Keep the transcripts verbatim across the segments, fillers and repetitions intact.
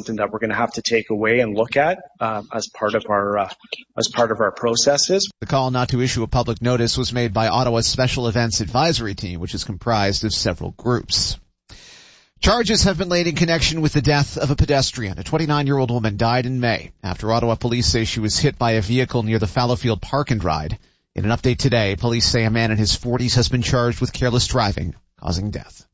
something that we're going to have to take away and look at uh, as part of our uh, as part of our processes. The call not to issue a public notice was made by Ottawa's Special Events Advisory Team, which is comprised of several groups. Charges have been laid in connection with the death of a pedestrian. A twenty-nine-year-old woman died in May after Ottawa police say she was hit by a vehicle near the Fallowfield Park and Ride. In an update today, police say a man in his forties has been charged with careless driving, causing death.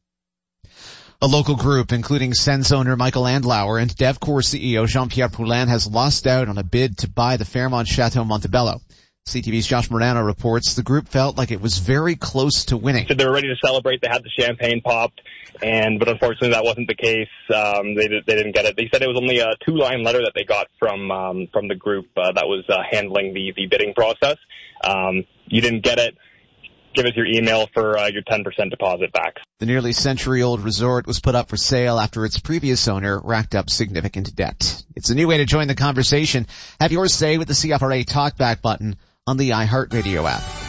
A local group, including Sen's owner Michael Andlauer and DevCore C E O Jean-Pierre Poulin, has lost out on a bid to buy the Fairmont Chateau Montebello. C T V's Josh Morano reports the group felt like it was very close to winning. So they were ready to celebrate. They had the champagne popped, and but unfortunately that wasn't the case. Um, they, they didn't get it. They said it was only a two-line letter that they got from um, from the group uh, that was uh, handling the, the bidding process. Um, you didn't get it. Give us your email for uh, your ten percent deposit back. The nearly century-old resort was put up for sale after its previous owner racked up significant debt. It's a new way to join the conversation. Have your say with the C F R A Talkback button on the iHeartRadio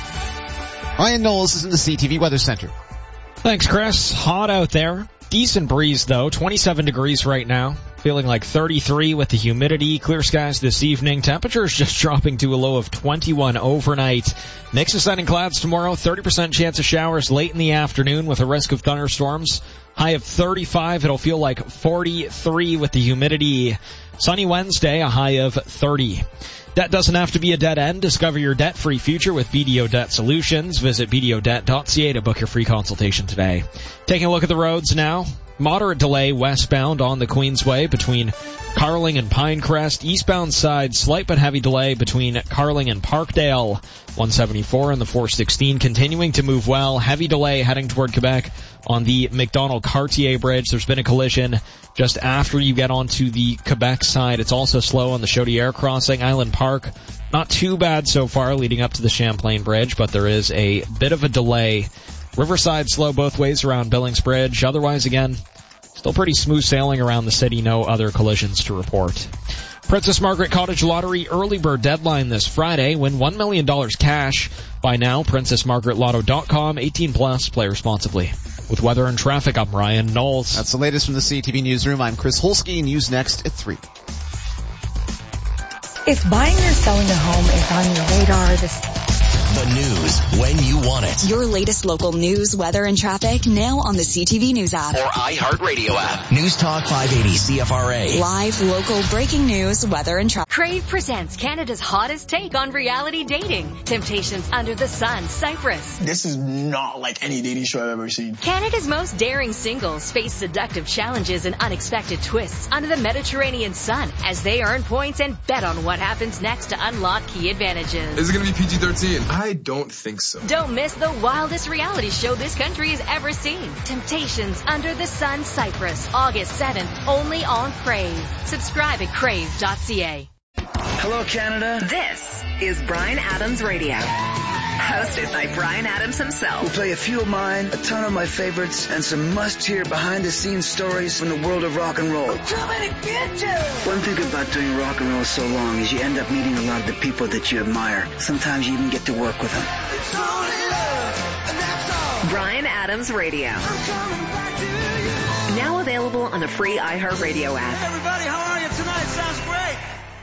app. Ryan Knowles is in the C T V Weather Center. Thanks, Chris. Hot out there. Decent breeze, though. twenty-seven degrees right now. Feeling like thirty-three with the humidity. Clear skies this evening. Temperatures just dropping to a low of twenty-one overnight. Mix of sun and clouds tomorrow. thirty percent chance of showers late in the afternoon with a risk of thunderstorms. High of thirty-five. It'll feel like forty-three with the humidity. Sunny Wednesday, a high of thirty. Debt doesn't have to be a dead end. Discover your debt-free future with B D O Debt Solutions. Visit b d o debt dot c a to book your free consultation today. Taking a look at the roads now. Moderate delay westbound on the Queensway between Carling and Pinecrest. Eastbound side, slight but heavy delay between Carling and Parkdale. one seventy-four and the four sixteen continuing to move well. Heavy delay heading toward Quebec on the McDonald-Cartier Bridge. There's been a collision just after you get onto the Quebec side. It's also slow on the Chaudière crossing. Island Park, not too bad so far leading up to the Champlain Bridge, but there is a bit of a delay. Riverside slow both ways around Billings Bridge. Otherwise, again, still pretty smooth sailing around the city. No other collisions to report. Princess Margaret Cottage Lottery early bird deadline this Friday. Win one million dollars cash. Buy now, princess margaret lotto dot com. eighteen plus. Play responsibly. With weather and traffic, I'm Ryan Knowles. That's the latest from the C T V Newsroom. I'm Chris Holsky. News next at three. If buying or selling a home is on your radar, this... The news when you want it. Your latest local news, weather, and traffic now on the C T V News app. Or iHeartRadio app. News Talk five eighty C F R A. Live, local, breaking news, weather, and traffic. Crave presents Canada's hottest take on reality dating. Temptations Under the Sun, Cyprus. This is not like any dating show I've ever seen. Canada's most daring singles face seductive challenges and unexpected twists under the Mediterranean sun as they earn points and bet on what happens next to unlock key advantages. Is it going to be P G thirteen? I don't think so. Don't miss the wildest reality show this country has ever seen. Temptations Under the Sun, Cyprus, August seventh, only on Crave. Subscribe at crave dot c a. Hello, Canada. This is Bryan Adams Radio. Hosted by Bryan Adams himself. We'll play a few of mine, a ton of my favorites, and some must-hear behind-the-scenes stories from the world of rock and roll. I'm coming to get you! One thing about doing rock and roll so long is you end up meeting a lot of the people that you admire. Sometimes you even get to work with them. It's only love, and that's all. Bryan Adams Radio. I'm coming back to you. Now available on the free iHeartRadio app. Hey everybody, how are you tonight? Sounds great.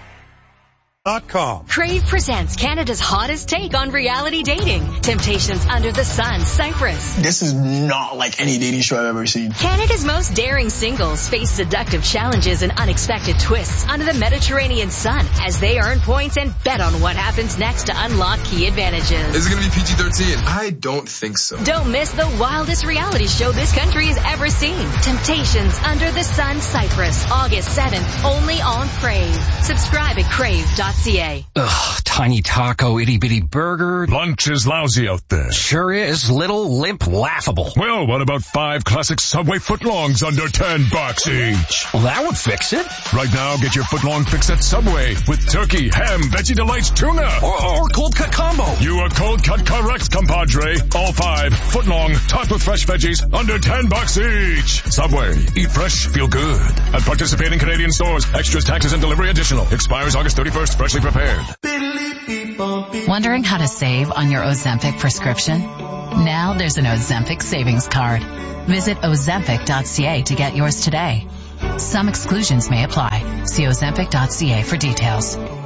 Com. Crave presents Canada's hottest take on reality dating. Temptations Under the Sun, Cyprus. This is not like any dating show I've ever seen. Canada's most daring singles face seductive challenges and unexpected twists under the Mediterranean sun as they earn points and bet on what happens next to unlock key advantages. Is it going to be P G thirteen? I don't think so. Don't miss the wildest reality show this country has ever seen. Temptations Under the Sun, Cyprus, August seventh, only on Crave. Subscribe at crave dot c a. Ugh, tiny taco, itty-bitty burger. Lunch is lousy out there. Sure is. Little, limp, laughable. Well, what about five classic Subway footlongs under ten bucks each? Well, that would fix it. Right now, get your footlong fix at Subway with turkey, ham, veggie delights, tuna. Or, or cold cut combo. You are cold cut correct, compadre. All five, footlong, topped with fresh veggies, under ten bucks each. Subway. Eat fresh, feel good. At participating Canadian stores. Extras, taxes, and delivery additional. Expires August thirty-first. Freshly prepared. Wondering how to save on your Ozempic prescription? Now there's an Ozempic savings card. Visit ozempic dot c a to get yours today. Some exclusions may apply. See ozempic dot c a for details.